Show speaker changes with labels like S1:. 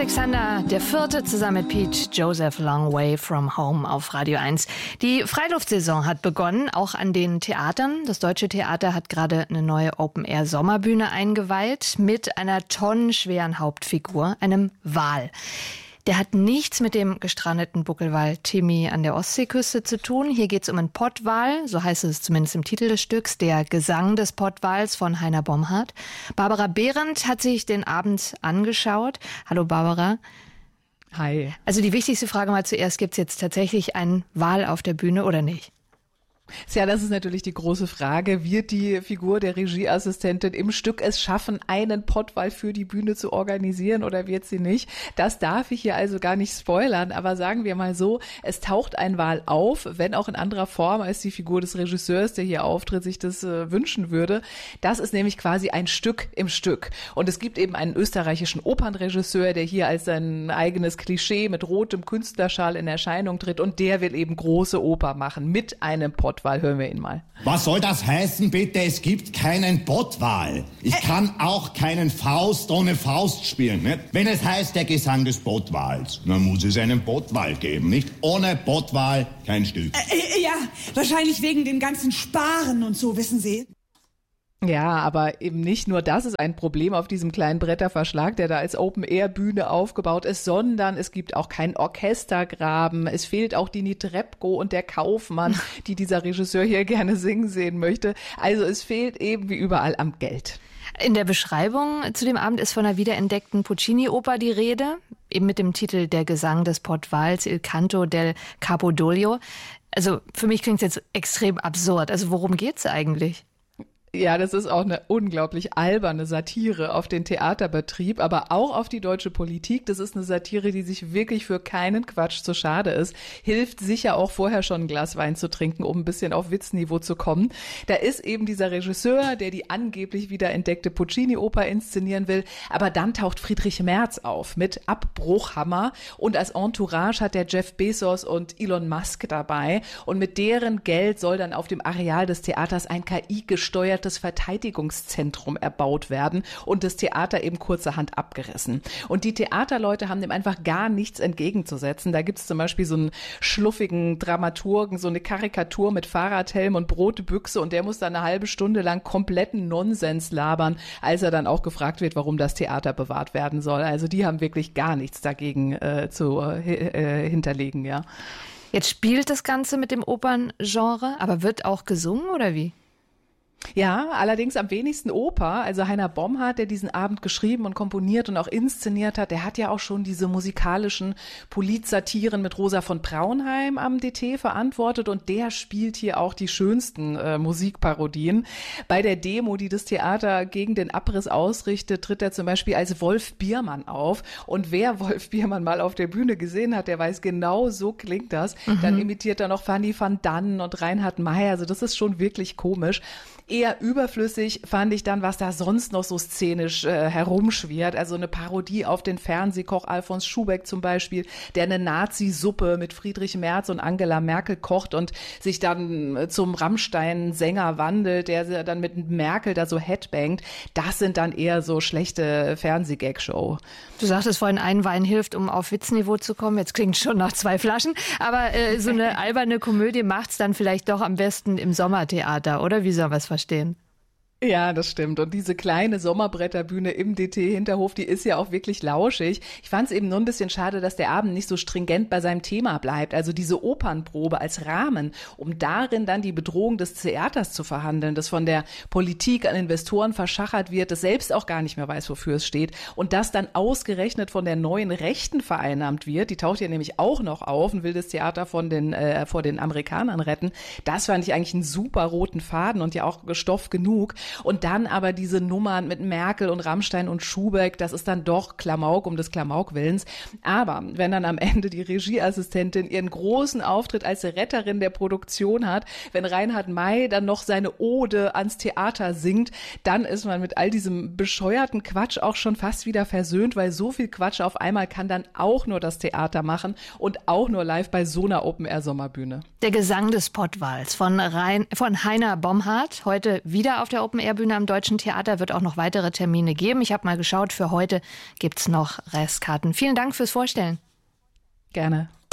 S1: Alexander IV. Zusammen mit Pete Joseph Long Way from Home auf Radio 1. Die Freiluftsaison hat begonnen, auch an den Theatern. Das Deutsche Theater hat gerade eine neue Open-Air-Sommerbühne eingeweiht mit einer tonnenschweren Hauptfigur, einem Wal. Der hat nichts mit dem gestrandeten Buckelwal Timmy an der Ostseeküste zu tun. Hier geht es um einen Pottwal, so heißt es zumindest im Titel des Stücks, der Gesang des Pottwals von Heiner Bomhardt. Barbara Behrendt hat sich den Abend angeschaut. Hallo Barbara.
S2: Hi.
S1: Also die wichtigste Frage mal zuerst, gibt es jetzt tatsächlich einen Wal auf der Bühne oder nicht?
S2: Ja, das ist natürlich die große Frage. Wird die Figur der Regieassistentin im Stück es schaffen, einen Pottwal für die Bühne zu organisieren oder wird sie nicht? Das darf ich hier also gar nicht spoilern, aber sagen wir mal so, es taucht ein Wal auf, wenn auch in anderer Form als die Figur des Regisseurs, der hier auftritt, sich das wünschen würde. Das ist nämlich quasi ein Stück im Stück. Und es gibt eben einen österreichischen Opernregisseur, der hier als sein eigenes Klischee mit rotem Künstlerschal in Erscheinung tritt und der will eben große Oper machen mit einem Pottwal. Hören wir ihn mal.
S3: Was soll das heißen, bitte? Es gibt keinen Pottwal. Ich kann auch keinen Faust ohne Faust spielen, nicht? Wenn es heißt, der Gesang des Pottwals, dann muss es einen Pottwal geben, nicht? Ohne Pottwal kein Stück.
S4: Ja, wahrscheinlich wegen den ganzen Sparen und so, wissen Sie.
S2: Ja, aber eben nicht nur das ist ein Problem auf diesem kleinen Bretterverschlag, der da als Open-Air-Bühne aufgebaut ist, sondern es gibt auch keinen Orchestergraben. Es fehlt auch die Nitrebko und der Kaufmann, die dieser Regisseur hier gerne singen sehen möchte. Also es fehlt eben wie überall am Geld.
S1: In der Beschreibung zu dem Abend ist von einer wiederentdeckten Puccini-Oper die Rede, eben mit dem Titel Der Gesang des Pottwals, Il Canto del Capodoglio. Also für mich klingt es jetzt extrem absurd. Also worum geht's eigentlich?
S2: Ja, das ist auch eine unglaublich alberne Satire auf den Theaterbetrieb, aber auch auf die deutsche Politik. Das ist eine Satire, die sich wirklich für keinen Quatsch zu schade ist. Hilft sicher auch vorher schon ein Glas Wein zu trinken, um ein bisschen auf Witzniveau zu kommen. Da ist eben dieser Regisseur, der die angeblich wiederentdeckte Puccini-Oper inszenieren will, aber dann taucht Friedrich Merz auf mit Abbruchhammer und als Entourage hat der Jeff Bezos und Elon Musk dabei und mit deren Geld soll dann auf dem Areal des Theaters ein KI-gesteuertes Verteidigungszentrum erbaut werden und das Theater eben kurzerhand abgerissen. Und die Theaterleute haben dem einfach gar nichts entgegenzusetzen. Da gibt es zum Beispiel so einen schluffigen Dramaturgen, so eine Karikatur mit Fahrradhelm und Brotbüchse und der muss dann eine halbe Stunde lang kompletten Nonsens labern, als er dann auch gefragt wird, warum das Theater bewahrt werden soll. Also die haben wirklich gar nichts dagegen zu hinterlegen, ja.
S1: Jetzt spielt das Ganze mit dem Operngenre, aber wird auch gesungen oder wie?
S2: Ja, allerdings am wenigsten Oper. Also Heiner Bomhardt, der diesen Abend geschrieben und komponiert und auch inszeniert hat, der hat ja auch schon diese musikalischen Politsatiren mit Rosa von Braunheim am DT verantwortet und der spielt hier auch die schönsten Musikparodien. Bei der Demo, die das Theater gegen den Abriss ausrichtet, tritt er zum Beispiel als Wolf Biermann auf. Und wer Wolf Biermann mal auf der Bühne gesehen hat, der weiß, genau so klingt das. Dann imitiert er noch Fanny van Dannen und Reinhard May. Also das ist schon wirklich komisch. Eher überflüssig fand ich dann, was da sonst noch so szenisch herumschwirrt. Also eine Parodie auf den Fernsehkoch Alfons Schubeck zum Beispiel, der eine Nazi-Suppe mit Friedrich Merz und Angela Merkel kocht und sich dann zum Rammstein-Sänger wandelt, der dann mit Merkel da so headbangt. Das sind dann eher so schlechte Fernseh-Gag-Show.
S1: Du sagtest vorhin, ein Wein hilft, um auf Witzniveau zu kommen. Jetzt klingt schon nach 2 Flaschen. Aber so eine alberne Komödie macht's dann vielleicht doch am besten im Sommertheater, oder? Wie soll man es verstehen?
S2: Ja, das stimmt. Und diese kleine Sommerbretterbühne im DT-Hinterhof, die ist ja auch wirklich lauschig. Ich fand es eben nur ein bisschen schade, dass der Abend nicht so stringent bei seinem Thema bleibt. Also diese Opernprobe als Rahmen, um darin dann die Bedrohung des Theaters zu verhandeln, das von der Politik an Investoren verschachert wird, das selbst auch gar nicht mehr weiß, wofür es steht. Und das dann ausgerechnet von der neuen Rechten vereinnahmt wird. Die taucht ja nämlich auch noch auf und will das Theater vor den Amerikanern retten. Das fand ich eigentlich einen super roten Faden und ja auch Stoff genug. Und dann aber diese Nummern mit Merkel und Rammstein und Schubeck, das ist dann doch Klamauk um des Klamaukwillens. Aber wenn dann am Ende die Regieassistentin ihren großen Auftritt als Retterin der Produktion hat, wenn Reinhard May dann noch seine Ode ans Theater singt, dann ist man mit all diesem bescheuerten Quatsch auch schon fast wieder versöhnt, weil so viel Quatsch auf einmal kann dann auch nur das Theater machen und auch nur live bei so einer Open-Air-Sommerbühne.
S1: Der Gesang des Pottwals von Heiner Bomhardt, heute wieder auf der Open Open-Air-Bühne am Deutschen Theater, wird auch noch weitere Termine geben. Ich habe mal geschaut, für heute gibt's noch Restkarten. Vielen Dank fürs Vorstellen.
S2: Gerne.